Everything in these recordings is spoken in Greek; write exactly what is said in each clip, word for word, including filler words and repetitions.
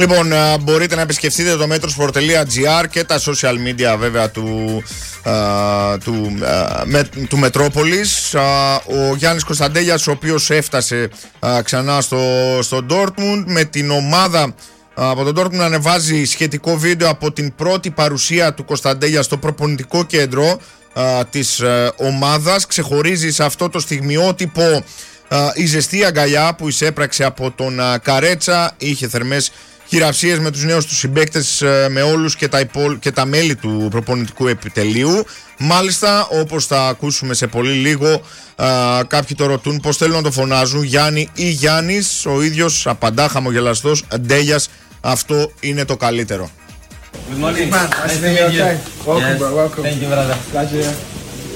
Λοιπόν, μπορείτε να επισκεφτείτε το metrosport τελεία gr και τα social media βέβαια του, α, του, α, με, του Μετρόπολης. Α, ο Γιάννης Κωνσταντέλιας, ο οποίος έφτασε α, ξανά στο, στο Dortmund με την ομάδα α, από τον Dortmund, ανεβάζει σχετικό βίντεο από την πρώτη παρουσία του Κωνσταντέλια στο προπονητικό κέντρο α, της α, ομάδας. Ξεχωρίζει σε αυτό το στιγμιότυπο α, η ζεστή αγκαλιά που εισέπραξε από τον α, Καρέτσα. Είχε θερμές χειραψίες με τους νέους τους συμπαίκτες, με όλους και τα, υπόλ... και τα μέλη του προπονητικού επιτελείου. Μάλιστα, όπως θα ακούσουμε σε πολύ λίγο, α, κάποιοι το ρωτούν πώς θέλουν να το φωνάζουν, Γιάννη ή Γιάννης. Ο ίδιος απαντά χαμογελαστός, Ντέλιας, αυτό είναι το καλύτερο. Good morning. Man, nice to meet you. Welcome, bro. Welcome. Thank you, brother. Glad you're here.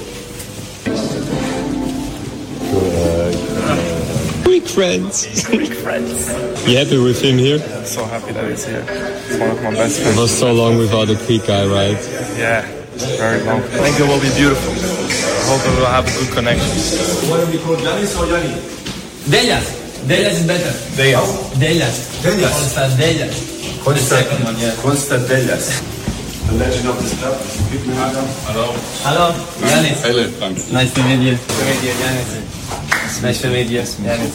Greek friends. Greek friends. You happy with him here? So happy that he's here. He's one of my best friends. It was so long without a Greek guy, right? Yeah, very long. I think it will be beautiful. I hope we will have a good connection. What do we call Giannis or Gianni? Delias. Delias is better. Delias. Delias. Delias. Constant Delias. The second one, yeah. Constant Delias. The legend of this club. Hello. Hello. Giannis. Hello, Frank. Nice to meet you. Nice to meet you, Giannis. Nice to meet you, Giannis.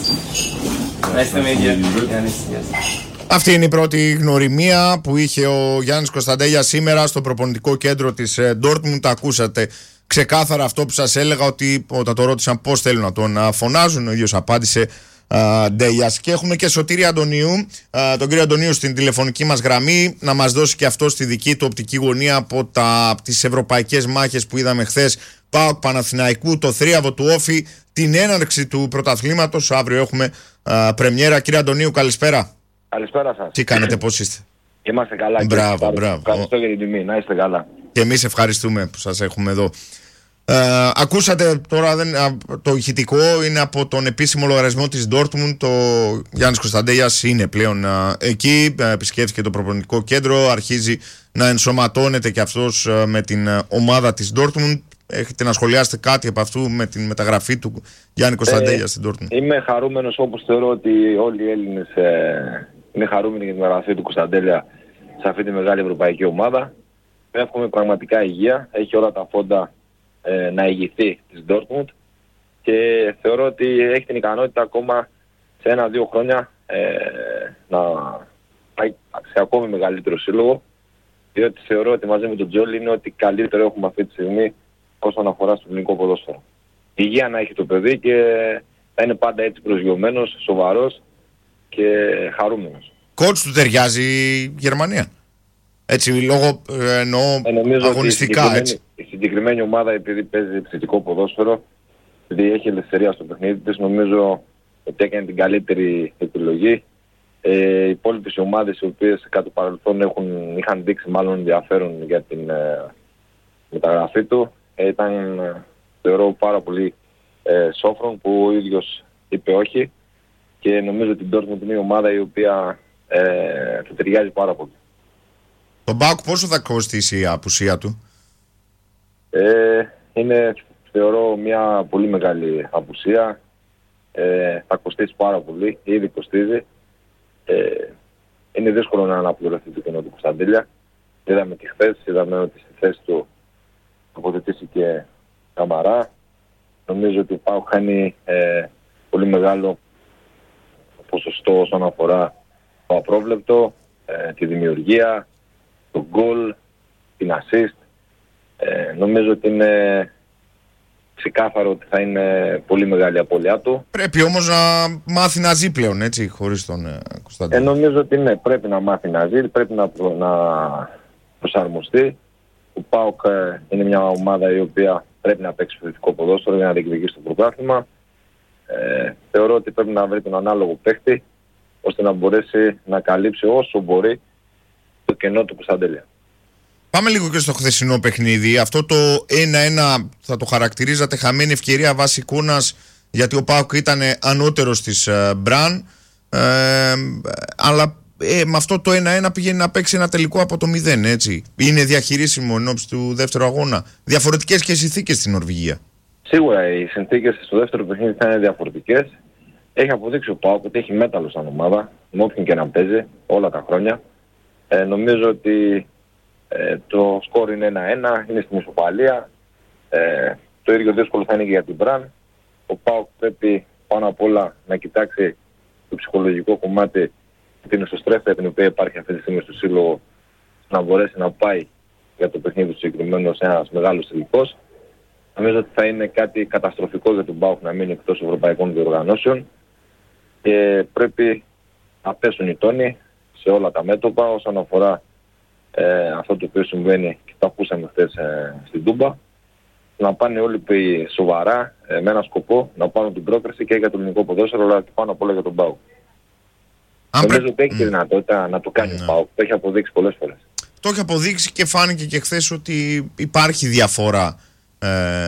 Nice to meet you, Giannis. Yes. Αυτή είναι η πρώτη γνωριμία που είχε ο Γιάννης Κωνσταντέλιας σήμερα στο προπονητικό κέντρο της Dortmund. Τα ακούσατε ξεκάθαρα αυτό που σας έλεγα, ότι όταν το ρώτησαν πώς θέλουν να τον φωνάζουν, ο ίδιος απάντησε Ντέλιας. Και έχουμε και Σωτήρη Αντωνίου, α, τον κύριο Αντωνίου στην τηλεφωνική μας γραμμή, να μας δώσει και αυτό στη δική του οπτική γωνία από, τα, από τις ευρωπαϊκές μάχες που είδαμε χθες, ΠΑΟΚ Παναθηναϊκού, το θρίαβο του Όφη, την έναρξη του πρωταθλήματος. Αύριο έχουμε α, πρεμιέρα. Κύριε Αντωνίου, καλησπέρα. Καλησπέρα σας. Τι κάνετε, πώς είστε? Είμαστε καλά. Μπράβο, μπράβο. Ευχαριστώ για την τιμή, να είστε καλά. Και εμείς ευχαριστούμε που σας έχουμε εδώ. Ε, ακούσατε τώρα, δεν, το ηχητικό είναι από τον επίσημο λογαριασμό της Dortmund. Το Γιάννης Κωνσταντέλιας είναι πλέον α, εκεί, επισκέφθηκε το προπονητικό κέντρο, αρχίζει να ενσωματώνεται και αυτός α, με την α, ομάδα της Dortmund. Έχετε να σχολιάσετε κάτι από αυτού με την μεταγραφή του Γιάννη Κωνσταντέλια ε, στην Dortmund? Είμαι χαρούμενος, όπως θεωρώ ότι όλοι οι Έλληνες ε, είναι χαρούμενοι για την μεταγραφή του Κωνσταντέλια σε αυτή τη μεγάλη ευρωπαϊκή ομάδα. Εύχομαι πραγματικά υγεία, έχει όλα τα φόντα ε, να ηγηθεί της Dortmund και θεωρώ ότι έχει την ικανότητα ακόμα σε ένα-δύο χρόνια ε, να πάει σε ακόμη μεγαλύτερο σύλλογο, διότι θεωρώ ότι μαζί με τον Τζόλι είναι ότι καλύτερο έχουμε αυτή τη στιγμή όσον αφορά στο ελληνικό ποδόσφαιρο. Υγεία να έχει το παιδί και θα είναι πάντα έτσι προσγειωμένος, σοβαρός και χαρούμενος. Κότς του ταιριάζει η Γερμανία? Έτσι, λόγω ε, εννοώ ε, αγωνιστικά, έτσι. Η συγκεκριμένη ομάδα, επειδή παίζει επιθετικό ποδόσφαιρο, επειδή έχει ελευθερία στο παιχνίδι της, νομίζω ότι έκανε την καλύτερη επιλογή. Ε, οι υπόλοιπες ομάδες οι οποίες κατά το παρελθόν έχουν, είχαν δείξει μάλλον ενδιαφέρον για την ε, μεταγραφή του, ε, ήταν ε, θεωρώ πάρα πολύ ε, σόφρον που ο ίδιος είπε όχι, και νομίζω ότι η Dortmund είναι η ομάδα η οποία ε, θα ταιριάζει πάρα πολύ. Τον ΠΑΟΚ πόσο θα κοστίσει η απουσία του? Ε, είναι θεωρώ μια πολύ μεγάλη απουσία. Ε, θα κοστίσει πάρα πολύ, ήδη κοστίζει. Ε, είναι δύσκολο να αναπληρωθεί το κενό του Κωνσταντέλια. Είδαμε και χθες, είδαμε ότι στη θέση του τοποθετήθηκε Καμαρά. Νομίζω ότι ο ΠΑΟΚ χάνει ε, πολύ μεγάλο ποσοστό όσον αφορά το απρόβλεπτο, ε, τη δημιουργία, το γκολ, την assist. Ε, νομίζω ότι είναι ξεκάθαρο ότι θα είναι πολύ μεγάλη απώλειά του. Πρέπει όμως να μάθει να ζει πλέον, έτσι, χωρίς τον ε, Κωνσταντέλια. Ε, νομίζω ότι ναι, πρέπει να μάθει να ζει, πρέπει να, προ, να προσαρμοστεί. Ο ΠΑΟΚ ε, είναι μια ομάδα η οποία πρέπει να παίξει φυσικό ποδόσφαιρο για να διεκδικήσει το πρωτάθλημα. Ε, θεωρώ ότι πρέπει να βρει τον ανάλογο παίχτη ώστε να μπορέσει να καλύψει όσο μπορεί το κενό του Κωνσταντέλια. Πάμε λίγο και στο χθεσινό παιχνίδι. Αυτό το ένα ένα θα το χαρακτηρίζατε χαμένη ευκαιρία βάσει εικόνας, γιατί ο ΠΑΟΚ ήταν ανώτερος της uh, Μπραν, ε, αλλά ε, με αυτό το ένα ένα πήγαινε να παίξει ένα τελικό από το μηδέν, έτσι. Είναι διαχειρίσιμο ενώπιση του δεύτερου αγώνα? Διαφορετικές και συνθήκες στην Νορβηγία. Σίγουρα οι συνθήκες στο δεύτερο παιχνίδι θα είναι διαφορετικές. έχει αποδείξει ο ΠΑΟΚ ότι έχει μέταλλο σαν ομάδα, με όποιον και να παίζει όλα τα χρόνια. Ε, νομίζω ότι ε, το σκορ είναι ένα ένα, είναι στην ισοπαλία. Ε, το ίδιο δύσκολο θα είναι και για την Μπραν. Ο ΠΑΟΚ πρέπει πάνω απ' όλα να κοιτάξει το ψυχολογικό κομμάτι, την ισοστρέφεια την οποία υπάρχει αυτή τη στιγμή στο σύλλογο, να μπορέσει να πάει για το παιχνίδι του συγκεκριμένο σε ένας μεγάλος τελικός. Νομίζω ότι θα είναι κάτι καταστροφικό για τον ΠΑΟΚ να μείνει εκτός ευρωπαϊκών διοργανώσεων και πρέπει να πέσουν οι τόνοι σε όλα τα μέτωπα όσον αφορά ε, αυτό το οποίο συμβαίνει και το ακούσαμε χθες ε, στην Τούμπα, να πάνε όλοι σοβαρά ε, με ένα σκοπό να πάρουν την πρόκριση και για το ελληνικό ποδόσφαιρο, αλλά και πάνω απ' όλα για τον ΠΑΟΚ. Νομίζω πρέ... ότι έχει τη δυνατότητα να το κάνει ναι. ο ΠΑΟΚ, το έχει αποδείξει πολλές φορές. Το έχει αποδείξει και φάνηκε και χθες ότι υπάρχει διαφορά ε,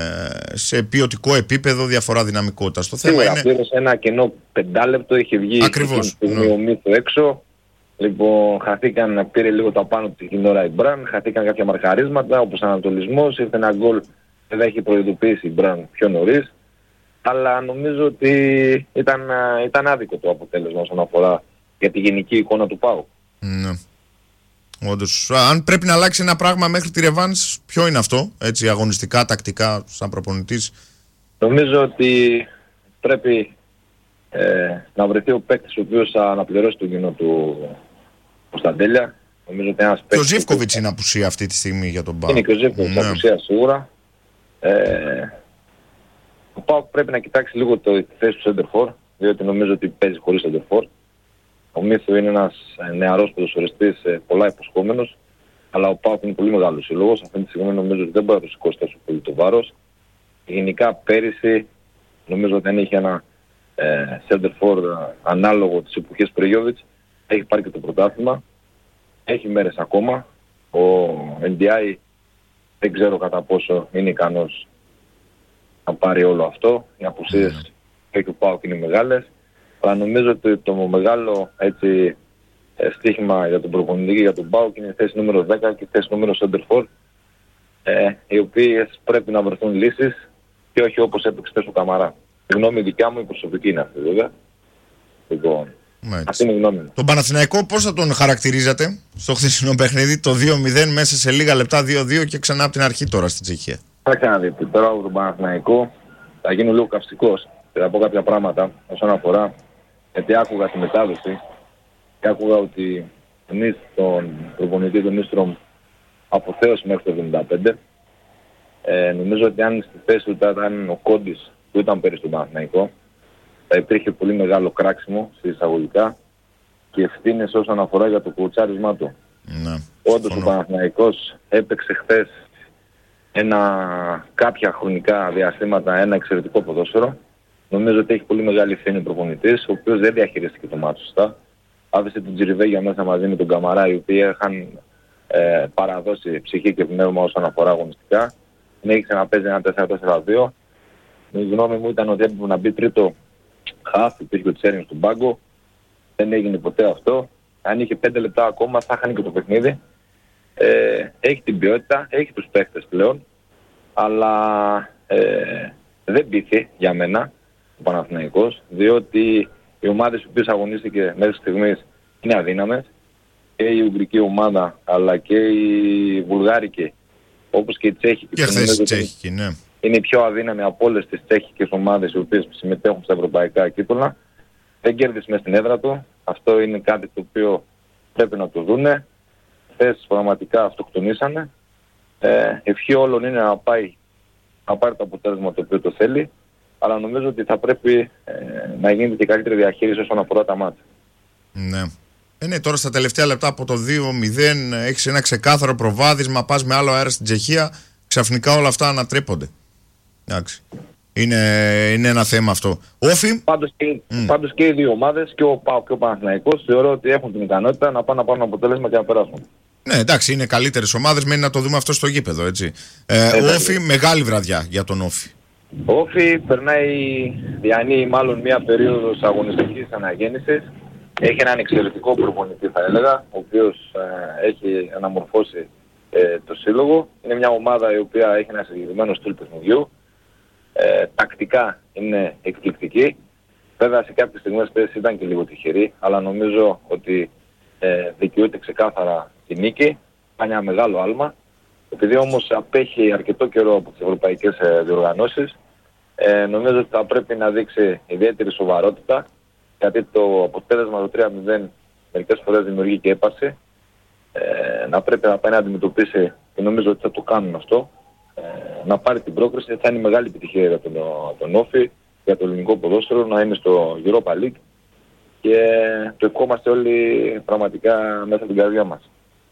σε ποιοτικό επίπεδο, διαφορά δυναμικότητας. Το θέμα είναι... Πλήρωσε ένα κενό πεντάλεπτο, είχε βγει ναι. ο Μύθο έξω. Λοιπόν, χαθήκαν, πήρε λίγο τα πάνω του την ώρα η Μπραν, χαθήκαν κάποια μαρκαρίσματα όπως ανατολισμός, ήρθε ένα γκολ, δεν έχει προειδοποιήσει η Μπραν πιο νωρίς. Αλλά νομίζω ότι ήταν, ήταν άδικο το αποτέλεσμα όσον αφορά για τη γενική εικόνα του ΠΑΟΚ. Ναι. Όντως, αν πρέπει να αλλάξει ένα πράγμα μέχρι τη ρεβάνς, ποιο είναι αυτό, έτσι, αγωνιστικά, τακτικά, σαν προπονητής? Νομίζω ότι πρέπει ε, να βρεθεί ο παίκτης ο οποίος θα αναπληρώσει το κοινό του Κωνσταντέλια. Νομίζω ότι ένας παίκτης... Και ο Ζίβκοβιτς είναι απουσία αυτή τη στιγμή για τον ΠΑΟΚ. Είναι και ο Ζίβκοβιτς ναι. απουσία σίγουρα. Ε, ο ΠΑΟΚ πρέπει να κοιτάξει λίγο το, τη θέση του σέντερφορ, διότι νομίζω ότι παίζει χωρίς σέντερφορ. Ο Μύθο είναι ένας νεαρός ποδοσφαιριστής, πολλά υποσχόμενος, αλλά ο ΠΑΟΚ είναι πολύ μεγάλος σύλλογος. Αυτή τη στιγμή νομίζω ότι δεν μπορεί να το σηκώσει τόσο πολύ το βάρος. Γενικά πέρυσι νομίζω ότι αν είχε ένα ε, center for ανάλογο της εποχής Πρεγιόβιτς, έχει πάρει και το πρωτάθλημα. Έχει μέρες ακόμα. Ο εν ντι άι δεν ξέρω κατά πόσο είναι ικανός να πάρει όλο αυτό. Οι απουσίες mm. και ο ΠΑΟΚ είναι μεγάλες. Αλλά νομίζω ότι το μεγάλο έτσι, στοίχημα για τον προπονητή και για τον ΠΑΟΚ είναι η θέση νούμερο δέκα και η θέση νούμερο center for, ε, οι οποίες πρέπει να βρεθούν λύσεις και όχι όπως έπαιξε χθες ο Καμαρά. Η γνώμη δικιά μου, η προσωπική είναι αυτή βέβαια. Λοιπόν, αυτή είναι η γνώμη μου. Τον Παναθηναϊκό πώς θα τον χαρακτηρίζατε στο χθεσινό παιχνίδι, το δύο μηδέν μέσα σε λίγα λεπτά, δύο δύο και ξανά από την αρχή τώρα στην Τσεχία? Θα ξαναδείτε, τώρα από τον Παναθηναϊκό θα γίνω λίγο καυστικός και θα πω κάποια πράγματα όσον αφορά, γιατί άκουγα τη μετάδοση και άκουγα ότι τον προπονητή του Νίστρομ αποθέωσε μέχρι το εβδομήντα πέντε. Ε, νομίζω ότι αν στη θέση του ήταν ο Κόντις που ήταν πέρυσι στον Παναθηναϊκό, θα υπήρχε πολύ μεγάλο κράξιμο στη εισαγωγικά και ευθύνες όσον αφορά για το κουτσάρισμά του. Ναι, όντως ο Παναθηναϊκός έπαιξε χθες ένα, κάποια χρονικά διαστήματα ένα εξαιρετικό ποδόσφαιρο. Νομίζω ότι έχει πολύ μεγάλη ευθύνη ο προπονητής, ο οποίος δεν διαχειρίστηκε το μάτι σωστά. Άφησε την Τζιριβέγια μέσα μαζί με τον Καμαρά, οι οποίοι είχαν ε, παραδώσει ψυχή και πνεύμα όσον αφορά αγωνιστικά. Συνέχισε να παίζει ένα τέσσερα τέσσερα δύο. Η γνώμη μου ήταν ότι έπρεπε να μπει τρίτο χαφ, υπήρχε ο Τσέριν στον πάγκο. Δεν έγινε ποτέ αυτό. Αν είχε πέντε λεπτά ακόμα θα χάνει και το παιχνίδι. Ε, έχει την ποιότητα, έχει τους παίκτες πλέον, αλλά ε, δεν πείθει για μένα ο Παναθηναϊκός, διότι οι ομάδες που οποίες αγωνίστηκε μέχρι στιγμής είναι αδύναμες, και η Ουγγρική ομάδα αλλά και η Βουλγάρικη, όπως και η Τσέχικη, και χθες η Τσέχικη, ναι, είναι η πιο αδύναμη από όλες τις τσέχικες ομάδες οι οποίες συμμετέχουν στα ευρωπαϊκά κύπελλα. Δεν κέρδισε μέσα στην έδρα του. Αυτό είναι κάτι το οποίο πρέπει να το δούνε. Χθες πραγματικά αυτοκτονήσανε. Ε, ευχή όλων είναι να πάει να πάρει το αποτέλεσμα το οποίο το θέλει, αλλά νομίζω ότι θα πρέπει ε, να γίνεται και καλύτερη διαχείριση όσον αφορά τα μάτια. Ναι. Ε, ναι, τώρα στα τελευταία λεπτά από το δύο μηδέν έχεις ένα ξεκάθαρο προβάδισμα, πας με άλλο αέρα στην Τσεχία, ξαφνικά όλα αυτά ανατρέπονται. Εντάξει. Είναι, είναι ένα θέμα αυτό. Όφι. Πάντως και, mm. πάντως και οι δύο ομάδες, και ο ΠΑΟΚ και ο Παναθηναϊκός, θεωρώ ότι έχουν την ικανότητα να πάνε να πάρουν αποτέλεσμα και να περάσουν. Ναι, εντάξει, είναι καλύτερες ομάδες, μένει να το δούμε αυτό στο γήπεδο, έτσι. Ε, ε, Όφι, μεγάλη βραδιά για τον Όφι. Ο Όφι περνάει, διανύει μάλλον μια περίοδος αγωνιστικής αναγέννησης. Έχει έναν εξαιρετικό προπονητή, θα έλεγα, ο οποίος ε, έχει αναμορφώσει ε, το σύλλογο. Είναι μια ομάδα η οποία έχει ένα συγκεκριμένο στυλ παιχνιδιού. Ε, τακτικά είναι εκπληκτική. Βέβαια σε κάποιες στιγμές ήταν και λίγο τυχερή, αλλά νομίζω ότι ε, δικαιούται ξεκάθαρα τη νίκη, κάνει ένα μεγάλο άλμα. Επειδή όμως απέχει αρκετό καιρό από τις ευρωπαϊκές ε, διοργανώσεις, ε, νομίζω ότι θα πρέπει να δείξει ιδιαίτερη σοβαρότητα, γιατί το αποτέλεσμα το τρία μηδέν μερικές φορές δημιουργεί και έπαρση. Ε, να πρέπει να πάει να αντιμετωπίσει, και νομίζω ότι θα το κάνουν αυτό, ε, να πάρει την πρόκριση. Θα είναι μεγάλη επιτυχία για τον, τον Όφη, για το ελληνικό ποδόσφαιρο, να είναι στο Europa League, και το ευχόμαστε όλοι πραγματικά μέσα από την καρδιά μας.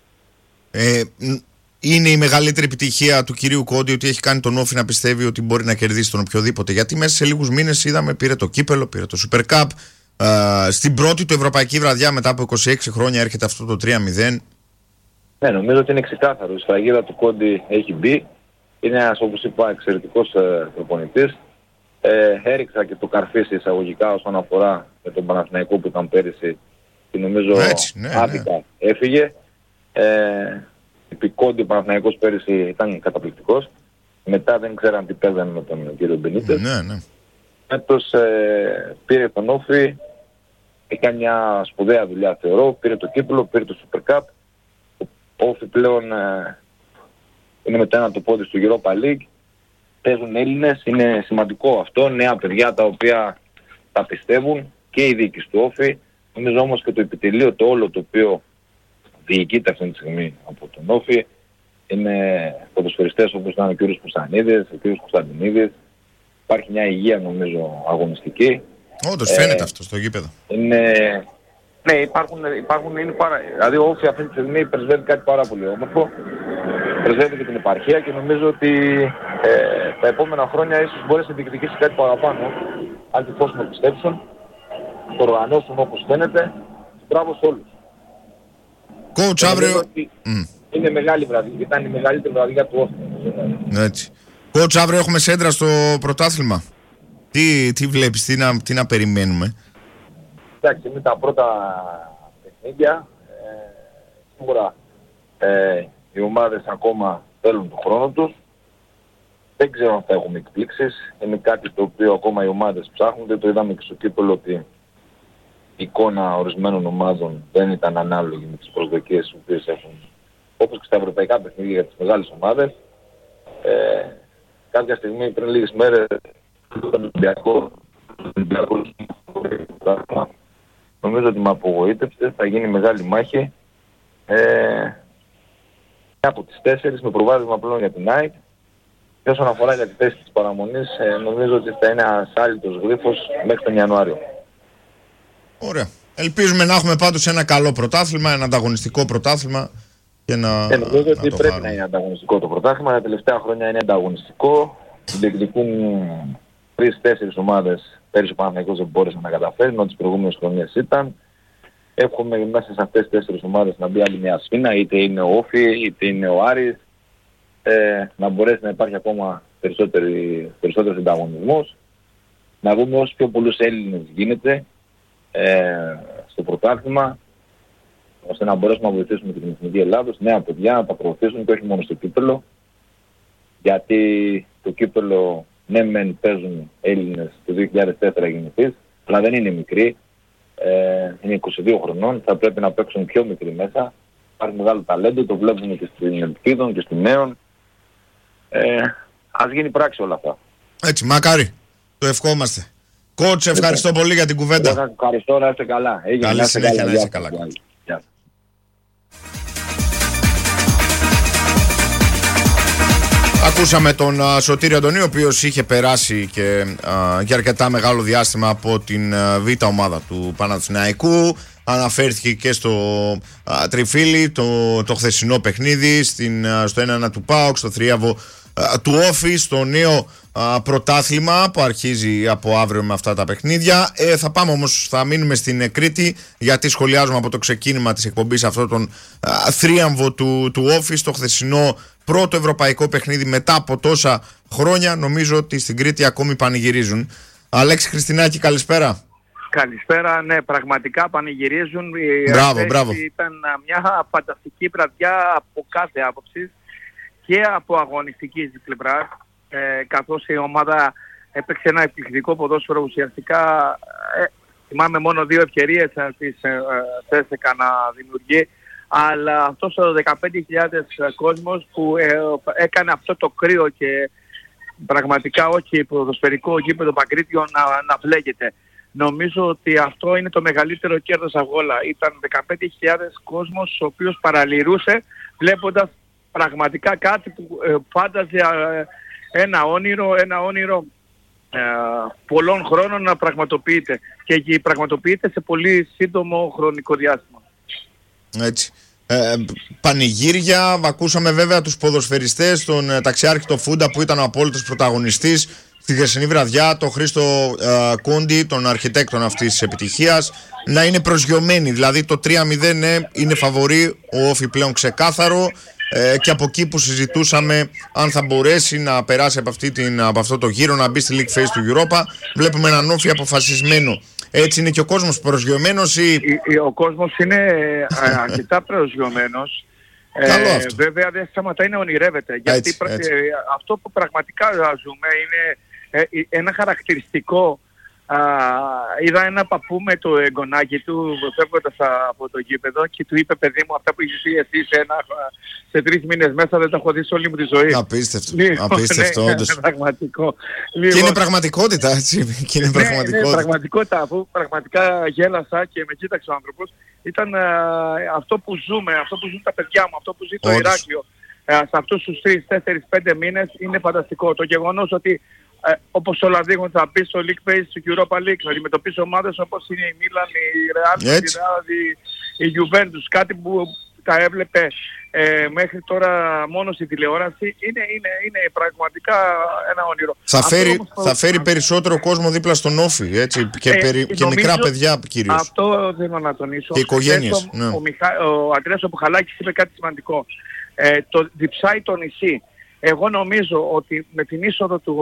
Ε, είναι η μεγαλύτερη επιτυχία του κυρίου Κόντι ότι έχει κάνει τον Όφη να πιστεύει ότι μπορεί να κερδίσει τον οποιοδήποτε? Γιατί μέσα σε λίγους μήνες είδαμε, πήρε το κύπελο, πήρε το Super Cup. Uh, στην πρώτη του ευρωπαϊκή βραδιά μετά από είκοσι έξι χρόνια έρχεται αυτό το τρία μηδέν. Ναι, νομίζω ότι είναι ξεκάθαρο. Η σφραγίδα του Κόντι έχει μπει. Είναι ένας, όπως είπα, εξαιρετικός ε, προπονητής. Ε, έριξα και το καρφί εισαγωγικά όσον αφορά με τον Παναθηναϊκό που ήταν πέρυσι, και νομίζω έτσι, ναι, άδικα ναι. έφυγε. Ε, επί Κόντι ο Παναθηναϊκός πέρυσι ήταν καταπληκτικός. Μετά δεν ξέραν τι παίζανε με τον κύριο Μπενίτες. Ναι, ναι. Φέτος ε, πήρε τον Όφη, έκανε μια σπουδαία δουλειά θεωρώ, πήρε το κύπελο, πήρε το Super Cup. Ο Όφη πλέον ε, είναι με το ένα το πόδι στο Europa League, παίζουν Έλληνες, είναι σημαντικό αυτό, νέα παιδιά τα οποία τα πιστεύουν, και η διοίκηση του Όφη. Νομίζω όμως και το επιτελείο το όλο το οποίο διοικείται αυτή τη στιγμή από τον Όφη είναι ποδοσφαιριστές όπως ήταν ο κ. Κωνσταντινίδης, ο κ. Κωνσταντινίδης. Υπάρχει μια υγεία νομίζω αγωνιστική. Όντως φαίνεται ε, αυτό στο γήπεδο. Είναι, ναι, υπάρχουν, υπάρχουν είναι πάρα, δηλαδή ο Όφη αυτή τη στιγμή πρεσβεύει κάτι πάρα πολύ όμορφο. Πρεσβεύει και την επαρχία, και νομίζω ότι ε, τα επόμενα χρόνια ίσως μπορέσει να διεκδικήσει κάτι παραπάνω. Αν τυχώς να πιστέψουν, το οργανώσουν όπως φαίνεται. Μπράβο σε όλους. Coach, αύριο... Mm. Είναι μεγάλη βραδιά, ήταν η μεγαλύτερη βραδιά του Όφη. Έτσι. Coach, αύριο έχουμε σέντρα στο πρωτάθλημα. Τι, τι βλέπεις, τι να, τι να περιμένουμε? Εντάξει, είναι τα πρώτα παιχνίδια. Ε, σίγουρα ε, οι ομάδες ακόμα θέλουν τον χρόνο τους. Δεν ξέρω αν θα έχουμε εκπλήξεις. Είναι κάτι το οποίο ακόμα οι ομάδες ψάχνονται. Το είδαμε και στο κύπελλο ότι η εικόνα ορισμένων ομάδων δεν ήταν ανάλογη με τις προσδοκίες τις οποίες έχουν. Όπως και στα ευρωπαϊκά παιχνίδια για τις μεγάλες ομάδες. Ε, κάποια στιγμή πριν λίγες μέρες τον Ολυμπιακό, Ολυμπιακό νομίζω ότι με απογοήτευσε. Θα γίνει μεγάλη μάχη ε, από τις τέσσερις με προβάδισμα πλέον για την ΑΕΚ. Και όσον αφορά για τη θέση της παραμονής, ε, νομίζω ότι θα είναι ένας άλυτος γρίφος μέχρι τον Ιανουάριο. Ωραία. Ελπίζουμε να έχουμε πάντως ένα καλό πρωτάθλημα, ένα ανταγωνιστικό πρωτάθλημα. Και να, ε, νομίζω ότι να πρέπει πάρουμε. να είναι ανταγωνιστικό το πρωτάθλημα. Τα τελευταία χρόνια είναι ανταγωνιστικό. Διεκδικούν τρεις-τέσσερις ομάδες. Πέρυσι ο Παναθηναϊκός δεν μπόρεσε να καταφέρει, ενώ τις προηγούμενες χρονιές ήταν. Έχουμε μέσα σε αυτές τις τέσσερις ομάδες να μπει άλλη μια σφήνα, είτε είναι ο Όφη, είτε είναι ο Άρης. Ε, να μπορέσει να υπάρχει ακόμα περισσότερος ανταγωνισμός. Να δούμε όσο πιο πολλούς Έλληνες γίνεται ε, στο πρωτάθλημα, ώστε να μπορέσουμε να βοηθήσουμε την Εθνική Ελλάδος, νέα παιδιά, να τα προωθήσουν και όχι μόνο στο κύπελλο. Γιατί το κύπελλο, ναι μεν παίζουν Έλληνες το δύο χιλιάδες τέσσερα γεννηθείς, αλλά δεν είναι μικροί, ε, είναι είκοσι δύο χρονών, θα πρέπει να παίξουν πιο μικροί μέσα. Υπάρχει μεγάλο ταλέντο, το βλέπουμε και στην Ελπίδων και στην Νέων. Ε, ας γίνει πράξη όλα αυτά. Έτσι, μακάρι. Το ευχόμαστε. Κότσε, ευχαριστώ λοιπόν πολύ για την κουβέντα. Εγώ ευχαριστώ, να είστε καλά. Έγινε, καλή να είστε συνέχεια, καλά. να είστε καλά. Γεια. Ακούσαμε τον uh, Σωτήριο Αντωνίου, ο οποίος είχε περάσει και uh, για αρκετά μεγάλο διάστημα από την uh, β' ομάδα του Παναθηναϊκού. Αναφέρθηκε και στο uh, τριφύλι, το, το χθεσινό παιχνίδι, στην, uh, στο ένα ένα του ΠΑΟΚ, στο θρίαβο uh, του Όφη, στο νέο uh, πρωτάθλημα που αρχίζει από αύριο με αυτά τα παιχνίδια. Ε, θα πάμε όμως, θα μείνουμε στην Κρήτη, γιατί σχολιάζουμε από το ξεκίνημα της εκπομπής αυτό τον uh, θρίαμβο του, του Όφη, στο χθεσινό πρώτο ευρωπαϊκό παιχνίδι μετά από τόσα χρόνια. Νομίζω ότι στην Κρήτη ακόμη πανηγυρίζουν. Αλέξη Χριστινάκη, καλησπέρα. Καλησπέρα, ναι, πραγματικά πανηγυρίζουν. Μπράβο, μπράβο. Ήταν μια φανταστική βραδιά από κάθε άποψη και από αγωνιστική πλευρά, ε, καθώς η ομάδα έπαιξε ένα εκπληκτικό ποδόσφαιρο ουσιαστικά. Ε, θυμάμαι μόνο δύο ευκαιρίες να τις ε, ε, θέσεκα να δημιουργεί. Αλλά αυτός ο δεκαπέντε χιλιάδες κόσμος που ε, έκανε αυτό το κρύο και πραγματικά όχι ποδοσφαιρικό γήπεδο Παγκρίτιο να, να βλέγεται. Νομίζω ότι αυτό είναι το μεγαλύτερο κέρδος από όλα. Ήταν δεκαπέντε χιλιάδες κόσμος ο οποίος παραλυρούσε βλέποντας πραγματικά κάτι που ε, φάνταζε ε, ένα όνειρο, ένα όνειρο ε, πολλών χρόνων να πραγματοποιείται. Και πραγματοποιείται σε πολύ σύντομο χρονικό διάστημα. Έτσι. Ε, πανηγύρια, ακούσαμε βέβαια τους ποδοσφαιριστές, τον ε, ταξιάρχη το Φούντα που ήταν ο απόλυτος πρωταγωνιστής στη χθεσινή βραδιά, τον Χρήστο ε, Κούντι, τον αρχιτέκτονα αυτής της επιτυχίας, να είναι προσγειωμένοι, δηλαδή το τρία μηδέν ε, είναι φαβορί, ο Όφι πλέον ξεκάθαρο, ε, και από εκεί που συζητούσαμε αν θα μπορέσει να περάσει από, αυτή την, από αυτό το γύρο, να μπει στη League Phase του Europa, βλέπουμε έναν Όφι αποφασισμένο. Έτσι είναι και ο κόσμος προσγειωμένος ή... Ο κόσμος είναι αρκετά προσγειωμένος. Καλό ε, αυτό. Βέβαια δεν σταματάει να ονειρεύεται. Γιατί Έτσι, έτσι. Ε, αυτό που πραγματικά ζούμε είναι ε, ένα χαρακτηριστικό. Α, είδα ένα παππού με το εγγονάκι του φεύγοντας από το γήπεδο και του είπε, παιδί μου, αυτά που έχεις δει εσύ σε, ένα, σε τρεις μήνες μέσα δεν τα έχω δει σε όλη μου τη ζωή. Απίστευτο. Λοιπόν, Απίστευτο, ναι, όντως. είναι πραγματικό. Και Λοιπόν, είναι πραγματικότητα, έτσι. Και είναι ναι, πραγματικότητα. ναι, πραγματικότητα. Αφού πραγματικά γέλασα και με κοίταξε ο άνθρωπος, ήταν α, αυτό που ζούμε, αυτό που ζουν τα παιδιά μου, αυτό που ζει το Όντως. Ηράκλειο α, σε αυτούς τους τρεις, τέσσερις, πέντε μήνες είναι φανταστικό. Το γεγονός ότι Ε, όπως όλα δείχνουν θα μπει στο League Phase του Europa League, θα αντιμετωπίσει ομάδες όπως είναι η Μίλαν, η Real, η Real, η, η Juventus, κάτι που τα έβλεπε ε, μέχρι τώρα μόνο στη τηλεόραση, είναι, είναι, είναι πραγματικά ένα όνειρο. Θα φέρει, όμως, θα φέρει περισσότερο κόσμο δίπλα στον Όφι, έτσι, και, ε, περι, και νομίζω μικρά παιδιά κυρίως. Αυτό θέλω να τονίσω. Και οικογένειες, Χθες ναι. Ο, ο, Μιχα, ο Αντρέας ο Πουχαλάκης είπε κάτι σημαντικό. Ε, το διψάει το νησί. Εγώ νομίζω ότι με την είσοδο του,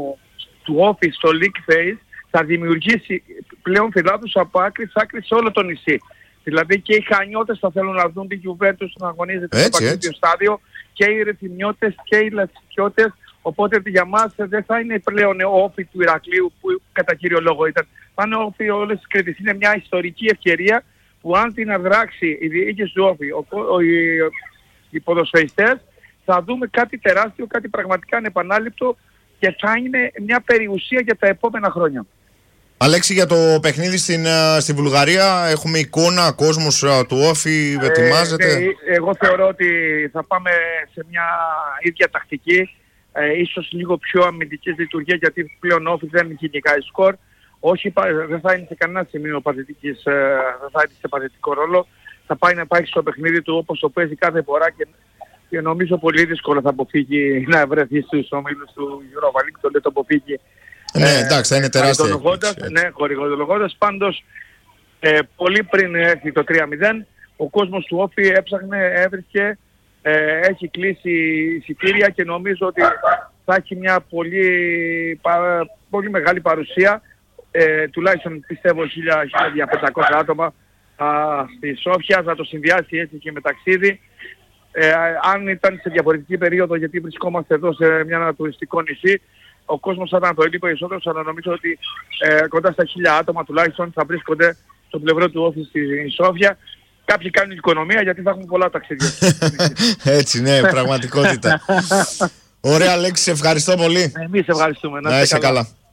του Όφι στο League Phase θα δημιουργήσει πλέον φιλάθλους από άκρη σ' άκρη σε όλο το νησί. Δηλαδή και οι Χανιώτες θα θέλουν να δουν την Juventus να αγωνίζεται στο παγκόσμιο στάδιο, και οι Ρεθιμιώτες και οι Λασικιώτες. Οπότε για μας δεν θα είναι πλέον ο Όφι του Ηρακλείου που κατά κύριο λόγο ήταν. Πάνε ο Όφι όλες τις Κρήτης. Είναι μια ιστορική ευκαιρία που αν την αδράξει η διοίκηση του Όφι, ο, ο, οι, οι ποδοσφαιριστές, θα δούμε κάτι τεράστιο, κάτι πραγματικά ανεπανάληπτο και θα είναι μια περιουσία για τα επόμενα χρόνια. Αλέξη, για το παιχνίδι στην, στη Βουλγαρία έχουμε εικόνα, κόσμος του Όφι ετοιμάζεται. Ε, ε, εγώ θεωρώ ότι θα πάμε σε μια ίδια τακτική, ε, ίσως λίγο πιο αμυντικής λειτουργία, γιατί πλέον ο Όφι δεν κυνηγάει σκορ. Όχι, δεν θα είναι σε κανένα σημείο παθητικής, ε, δεν θα είναι σε παθητικό ρόλο. Θα πάει να πάει στο παιχνίδι του όπως το παίζει κάθε φορά και και νομίζω πολύ δύσκολο θα αποφύγει να βρεθεί στους ομίλους του Europa League, το λέει το αποφύγει. Ναι, ε, εντάξει, θα είναι τεράστια έκπληξη. Ναι, χορηγολογώντας. Πάντως, ε, πολύ πριν έρθει το τρία μηδέν, ο κόσμος του Όφι έψαχνε, έβρισκε, ε, έχει κλείσει εισιτήρια και νομίζω ότι θα έχει μια πολύ, πα, πολύ μεγάλη παρουσία, ε, τουλάχιστον πιστεύω χίλια με πεντακόσια άτομα α, στη Σόφια, θα το συνδυάσει έτσι και με ταξίδι. Ε, αν ήταν σε διαφορετική περίοδο, γιατί βρισκόμαστε εδώ σε μια τουριστικό νησί, ο κόσμος θα ήταν το λίγο περισσότερο, αλλά νομίζω ότι ε, κοντά στα χίλια άτομα τουλάχιστον θα βρίσκονται στο πλευρό του Όφι στη Σόφια. Κάποιοι κάνουν οικονομία γιατί θα έχουν πολλά ταξίδια. Έτσι, ναι, πραγματικότητα. Ωραία, Αλέξη, σε ευχαριστώ πολύ. Εμείς ευχαριστούμε. Να είσαι καλά.